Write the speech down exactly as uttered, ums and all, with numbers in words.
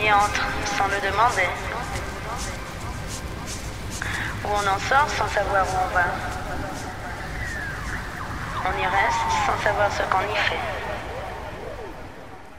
y entre sans le demander. Où on en sort sans savoir où on va. On y reste sans savoir ce qu'on y fait.